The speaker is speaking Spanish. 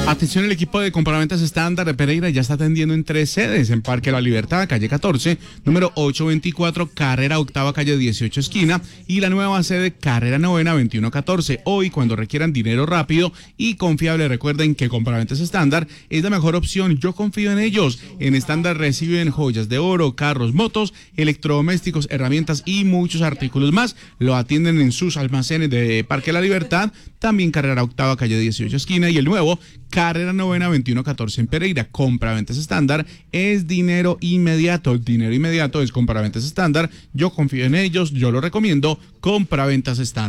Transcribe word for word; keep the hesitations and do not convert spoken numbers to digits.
Atención, el equipo de compraventas estándar de Pereira ya está atendiendo en tres sedes: en Parque La Libertad, calle catorce, número ochocientos veinticuatro, carrera octava, calle dieciocho, esquina, y la nueva sede, carrera novena, veintiuno catorce. Hoy, cuando requieran dinero rápido y confiable, recuerden que compraventas estándar es la mejor opción. Yo confío en ellos. En estándar reciben joyas de oro, carros, motos, electrodomésticos, herramientas y muchos artículos más. Lo atienden en sus almacenes de Parque La Libertad, también carrera octava, calle dieciocho, esquina, y el nuevo, carrera novena, veintiuno catorce en Pereira. Compraventas estándar es dinero inmediato. Dinero inmediato es compraventas estándar. Yo confío en ellos, yo lo recomiendo. Compraventas estándar.